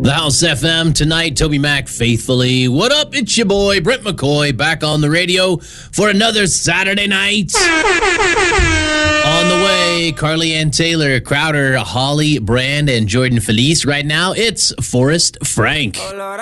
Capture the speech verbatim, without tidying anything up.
The House F M tonight, Toby Mac faithfully. What up? It's your boy, Brent McCoy, back on the radio for another Saturday night. On the way, Carly Ann Taylor, Crowder, Holly Brand, and Jordan Felice. Right now, it's Forrest Frank.